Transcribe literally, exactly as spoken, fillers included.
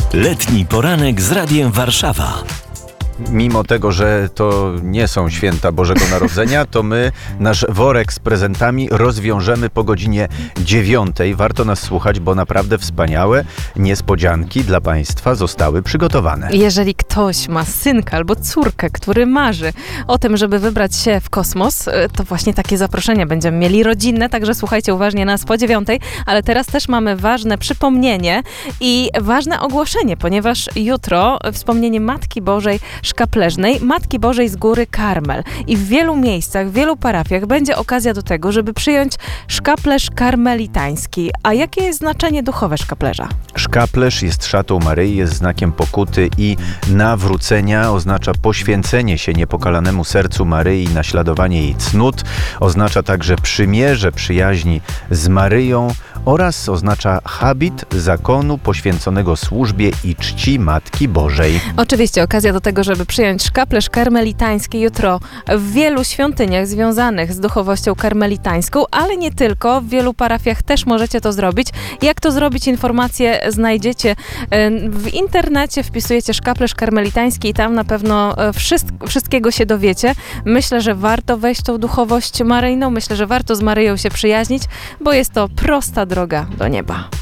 Letni poranek z Radiem Warszawa. Mimo tego, że to nie są święta Bożego Narodzenia, to my nasz worek z prezentami rozwiążemy po godzinie dziewiątej. Warto nas słuchać, bo naprawdę wspaniałe niespodzianki dla Państwa zostały przygotowane. Jeżeli ktoś ma synka albo córkę, który marzy o tym, żeby wybrać się w kosmos, to właśnie takie zaproszenia będziemy mieli rodzinne, także słuchajcie uważnie nas po dziewiątej, ale teraz też mamy ważne przypomnienie i ważne ogłoszenie, ponieważ jutro wspomnienie Matki Bożej Szkapleżnej, Matki Bożej z Góry Karmel. I w wielu miejscach, w wielu parafiach będzie okazja do tego, żeby przyjąć szkaplerz karmelitański. A jakie jest znaczenie duchowe szkaplerza? Szkaplerz jest szatą Maryi, jest znakiem pokuty i nawrócenia, oznacza poświęcenie się niepokalanemu sercu Maryi, naśladowanie jej cnót, oznacza także przymierze przyjaźni z Maryją oraz oznacza habit zakonu poświęconego służbie i czci Matki Bożej. Oczywiście okazja do tego, żeby przyjąć szkaplerz karmelitański jutro w wielu świątyniach związanych z duchowością karmelitańską, ale nie tylko. W wielu parafiach też możecie to zrobić. Jak to zrobić? Informacje znajdziecie w internecie, wpisujecie szkaplerz karmelitański i tam na pewno wszystk- wszystkiego się dowiecie. Myślę, że warto wejść w tą duchowość maryjną. Myślę, że warto z Maryją się przyjaźnić, bo jest to prosta droga do nieba.